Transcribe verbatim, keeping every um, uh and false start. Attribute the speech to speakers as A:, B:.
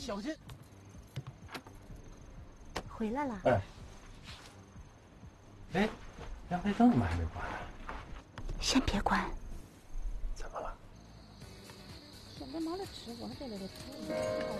A: 小心。
B: 回来了。
C: 哎，哎，阳台灯怎么还没关呢？
B: 先别关。
C: 怎么了？
B: 现在忙着吃，我还在这里吃。